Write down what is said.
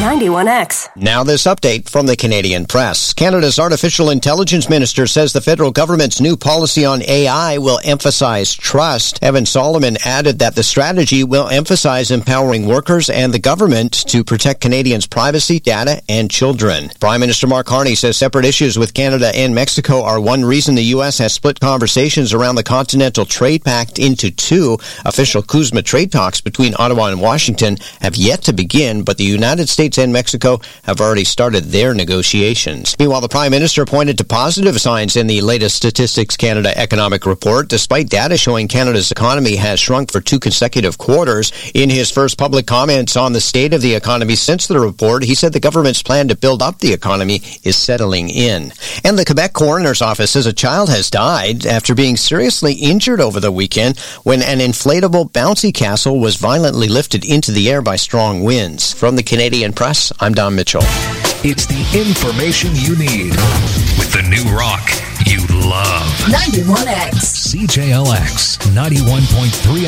91X. Now this update from the Canadian Press. Canada's Artificial Intelligence Minister says the federal government's new policy on AI will emphasize trust. Evan Solomon added that the strategy will emphasize empowering workers and the government to protect Canadians' privacy, data, and children. Prime Minister Mark Carney says separate issues with Canada and Mexico are one reason the U.S. has split conversations around the Continental Trade Pact into two. Official CUSMA trade talks between Ottawa and Washington have yet to begin, but the United States and Mexico have already started their negotiations. Meanwhile, the Prime Minister pointed to positive signs in the latest Statistics Canada economic report, despite data showing Canada's economy has shrunk for 2 consecutive quarters. In his first public comments on the state of the economy since the report, he said the government's plan to build up the economy is settling in. And the Quebec Coroner's Office says a child has died after being seriously injured over the weekend when an inflatable bouncy castle was violently lifted into the air by strong winds. From the Canadian Press, I'm Don Mitchell. It's the information you need with the new rock you love. 91X. CJLX 91.3